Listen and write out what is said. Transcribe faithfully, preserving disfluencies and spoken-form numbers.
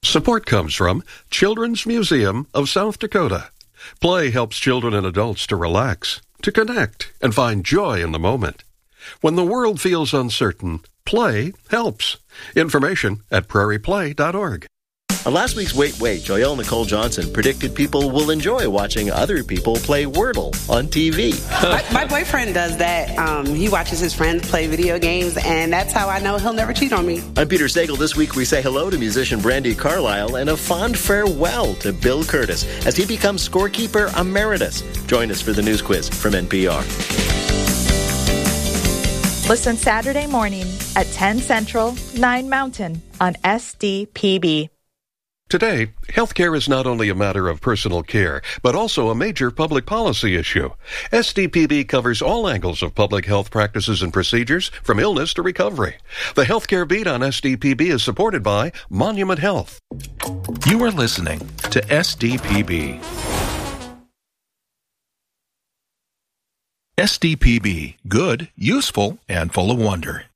Support comes from Children's Museum of South Dakota. Play helps children and adults to relax, to connect, and find joy in the moment. When the world feels uncertain, play helps. Information at prairie play dot org. On last week's Wait, Wait, Joyelle Nicole Johnson predicted people will enjoy watching other people play Wordle on T V. my, my boyfriend does that. Um, he watches his friends play video games, and that's how I know he'll never cheat on me. I'm Peter Sagal. This week we say hello to musician Brandi Carlile and a fond farewell to Bill Curtis as he becomes scorekeeper emeritus. Join us for the news quiz from N P R. Listen Saturday morning at ten Central, nine Mountain on S D P B. Today, healthcare is not only a matter of personal care, but also a major public policy issue. S D P B covers all angles of public health practices and procedures, from illness to recovery. The Healthcare Beat on S D P B is supported by Monument Health. You are listening to S D P B. S D P B, good, useful, and full of wonder.